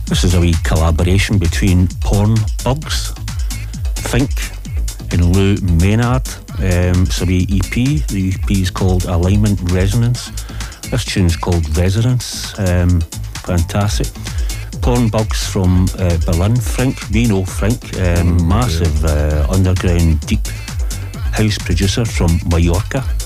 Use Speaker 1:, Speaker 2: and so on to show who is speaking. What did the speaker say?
Speaker 1: This is a wee collaboration between Porn Bugs, Fink and Lou Maynard. It's a wee EP. The EP is called Alignment Resonance. This tune's called Resonance. Fantastic. Porn Bugs from Berlin. Frink, we know Frink. Massive underground deep house producer from Mallorca.